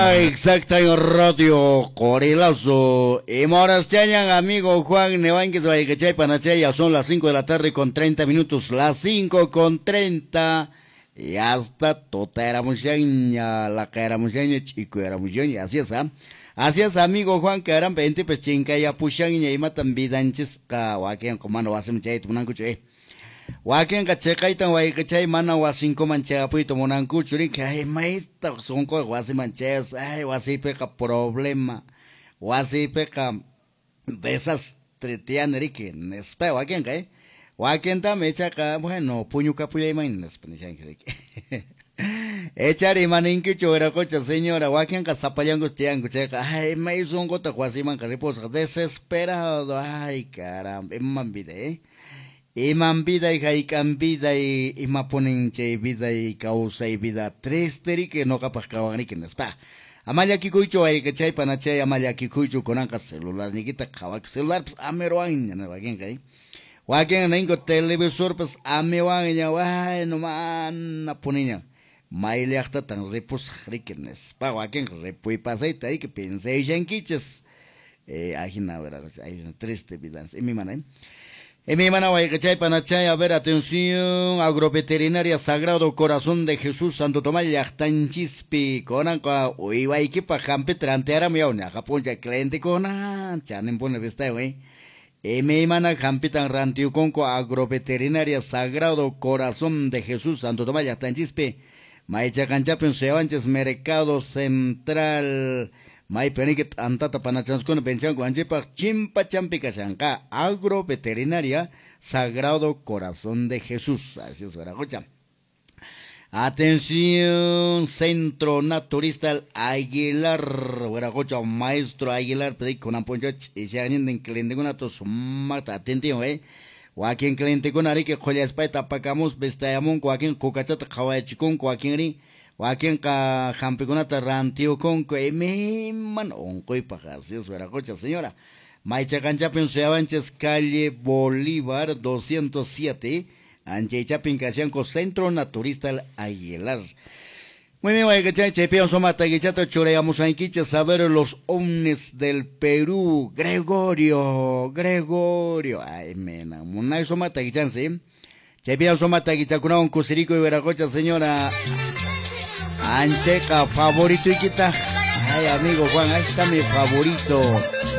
Exacta en radio Corelazo. Y moras chayan, amigo Juan Nevangues Vallecachay Panachay. Ya son las 5 de la tarde con 30 minutos. Las 5 con 30. Y hasta tota era muchaña, la que era muchaña, chico era muchaña. Así es, ¿ah? Así es, amigo Juan, que eran 20 pues chinca ya pushan y matan vidanches ka wakian comando wasem chay tunan kuche. Wakian ka chekai tan wai ka chay mana wasin ko mancha puito monan kuchuri que ay maesta son ko wasi manches, ay wasi peca problema. Wasi peca de esas tretian rique, nespe wakian ka wakian ta mecha ka bueno puño capuya main nespenichan que. Echari maninki chora cocha señora, wakian ka zapayango tiango checa, ay me hizo un gota guasiman que reposa, desesperado, ay caramba, iman vida y jaikan vida y maponen che vida y causa y vida triste que no capaz kawani que nespa. Amaya kikuicho ay que chay panachay amaya kikuicho con anca celular ni quita kawak celular pues ameroan ya wakian kai. Wakian nengo televisor pues amewan ya ay no man na poninya. Maile hasta tan repos riquenes. Pa wakian repui pasaita ahí que pensé ya en quiches. Ajina verdad, hay una triste vida. En mi mana. En mi mana guaycachay panachay, a ver, atención, agroveterinaria Sagrado Corazón de Jesús Santo Tomás Yachtanchispi, conanca, uiwaiki pa jampe tranteara miauna, japón ya cliente conan, chanen pone vista, güey. Mi mana jampitan rantiu conco agroveterinaria Sagrado Corazón de Jesús Santo Tomás Yachtanchispi, maicha canchapen sevanches mercado central. Mai peniket antata panachanskon pensión guanchipa chimpa champika chanca agroveterinaria Sagrado Corazón de Jesús. Así es, Veragocha. Atención, Centro Naturista Aguilar, Veragocha, Maestro Aguilar, pero con apoyo y se han en cliente con atos mata atención, Joaquín cliente con ari que joya espaita pacamos bestayamon Joaquín cocachata kawaichikon Joaquín ri Wakian ka jampiconata rantio con que me man oncoy pajas, Veracocha, señora. Maicha cancha penseabanches calle Bolívar 207, Anchecha Pincasianco Centro Naturista Aguilar. Muy bien, vaya que chepeon somata guichato choreamos a inquicha saber los ovnis del Perú. Gregorio. Ay, mena, munay somata guichan, sí. Chepeon somata guichacuna un cusirico y Veracocha, señora. Ancheca, favorito y quita. Ay, amigo Juan, ahí está mi favorito.